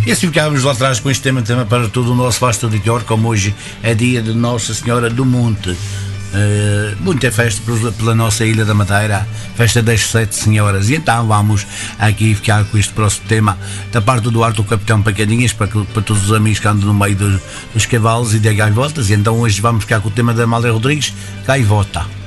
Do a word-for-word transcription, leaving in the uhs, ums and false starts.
E assim ficávamos lá atrás com este tema, tema para todo o nosso vasto auditório, como hoje é dia de Nossa Senhora do Monte. Uh, muita festa pela nossa Ilha da Madeira, festa das Sete Senhoras. E então vamos aqui ficar com este próximo tema da parte do Duarte, o Capitão Pacadinhas, para, para todos os amigos que andam no meio dos, dos cavalos e das gaivotas. E então hoje vamos ficar com o tema da Amália Rodrigues, Gaivota.